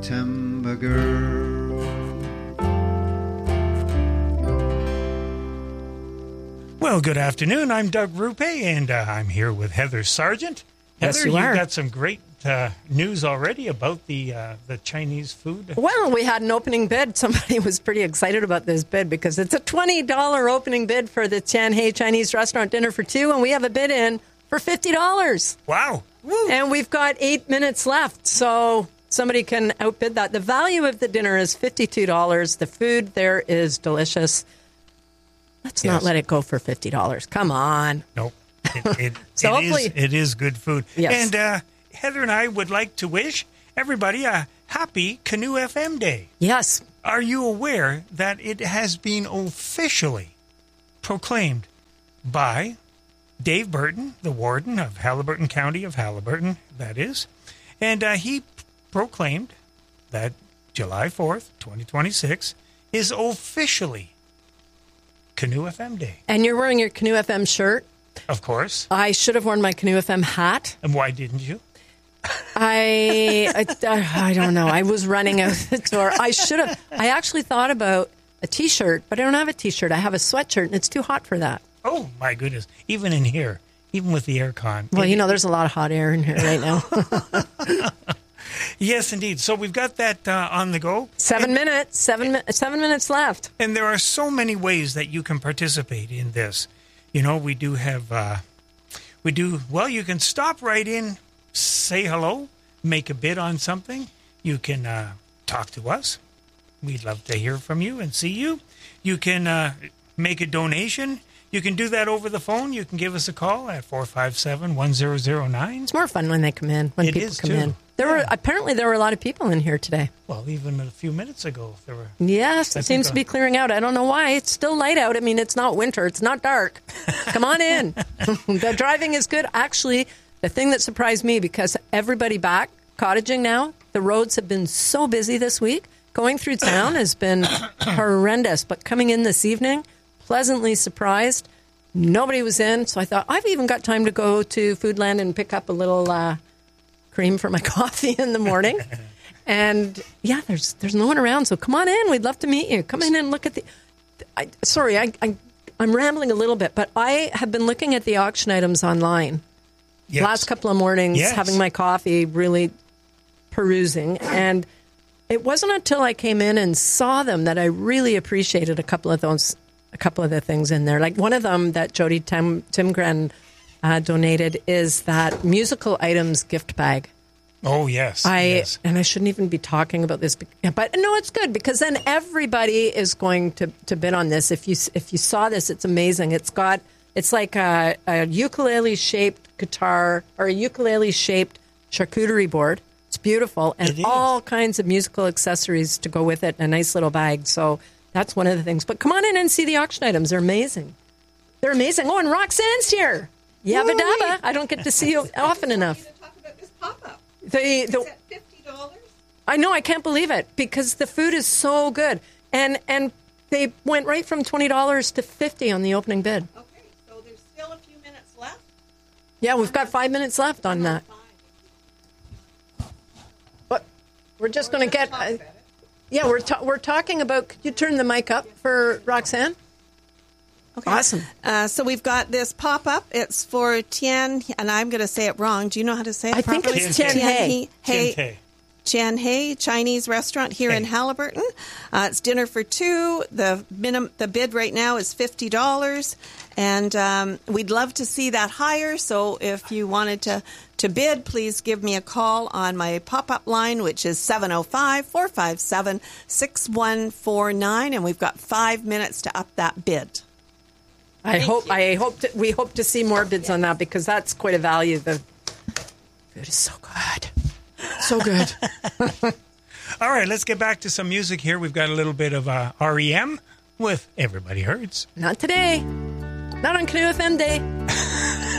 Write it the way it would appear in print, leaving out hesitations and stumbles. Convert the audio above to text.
September girl. Well, good afternoon. I'm Doug Rupe, and I'm here with Heather Sargent. Yes, Heather, you are. You've got some great news already about the Chinese food. Well, we had an opening bid. Somebody was pretty excited about this bid because it's a $20 opening bid for the Tianhe Chinese restaurant dinner for two, and we have a bid in for $50. Wow. Woo. And we've got 8 minutes left, so somebody can outbid that. The value of the dinner is $52. The food there is delicious. Let's not let it go for $50. Come on. Nope. So hopefully- it is good food. Yes. And Heather and I would like to wish everybody a happy Canoe FM Day. Yes. Are you aware that it has been officially proclaimed by Dave Burton, the warden of Haliburton County of Haliburton, that is, and he proclaimed that July 4th, 2026, is officially Canoe FM Day. And you're wearing your Canoe FM shirt. Of course. I should have worn my Canoe FM hat. And why didn't you? I don't know. I was running out the door. I should have. I actually thought about a T-shirt, but I don't have a T-shirt. I have a sweatshirt, and it's too hot for that. Oh, my goodness. Even in here, even with the air con. Well, there's a lot of hot air in here right now. Yes, indeed. So we've got that on the go. 7 minutes. 7 minutes left. And there are so many ways that you can participate in this. You know, we do have, well, you can stop right in, say hello, make a bid on something. You can talk to us. We'd love to hear from you and see you. You can make a donation. You can do that over the phone. You can give us a call at 457-1009. It's more fun when they come in, when It people is, come too. in. There were a lot of people in here today. Well, even a few minutes ago, there were. Yes, I it seems think, to be clearing out. I don't know why. It's still light out. I mean, it's not winter. It's not dark. Come on in. The driving is good. Actually, the thing that surprised me, because everybody back cottaging now, the roads have been so busy this week. Going through town has been horrendous. But coming in this evening, pleasantly surprised. Nobody was in. So I thought, I've even got time to go to Foodland and pick up a little cream for my coffee in the morning. And yeah, there's no one around, so come on in. We'd love to meet you. Come in and look at the. I'm rambling a little bit, but I have been looking at the auction items online. Yes. Last couple of mornings, Yes. having my coffee, really perusing, and it wasn't until I came in and saw them that I really appreciated a couple of the things in there. Like one of them that Jody Timgren donated is that musical items gift bag. Oh, yes. And I shouldn't even be talking about this, but no, it's good because then everybody is going to bid on this. If you saw this, it's amazing. It's like a ukulele shaped guitar or a ukulele shaped charcuterie board. It's beautiful and all kinds of musical accessories to go with it and a nice little bag. So that's one of the things. But come on in and see the auction items. They're amazing. Oh, and Roxanne's here. Yabba dabba. I don't get to see you often enough. Talk about this pop-up. It's at $50. I know, I can't believe it because the food is so good. And they went right from $20 to $50 on the opening bid. Okay, so there's still a few minutes left. Yeah, we've got 5 minutes left on that. But we're just going to get... yeah, we're talking about... Could you turn the mic up for Roxanne? Okay. Awesome. So we've got this pop-up. It's for Tian, and I'm going to say it wrong. Do you know how to say it I think properly? it's Tianhe. Tianhe Chinese restaurant here in Haliburton. It's dinner for two. The bid right now is $50, and we'd love to see that higher. So if you wanted to bid, please give me a call on my pop-up line, which is 705-457-6149, and we've got 5 minutes to up that bid. We hope to see more bids on that because that's quite a value. The food is so good. So good. All right, let's get back to some music here. We've got a little bit of REM with Everybody Hurts. Not today. Not on Canoe FM Day.